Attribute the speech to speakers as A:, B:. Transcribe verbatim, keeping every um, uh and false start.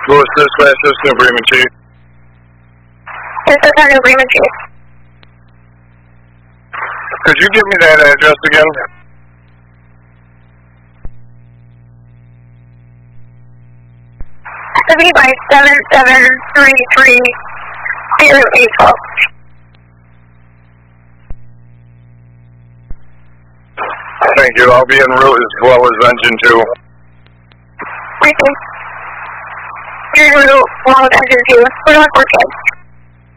A: Louis Dispatch, this is Agreement Chief.
B: This is an Agreement Chief.
A: Could you give me that address again?
B: seventy by seven seven three three zero eight twelve.
A: Thank you. I'll be en route as well as engine two.
B: Thank you. You're en route along with engine two. We're not working.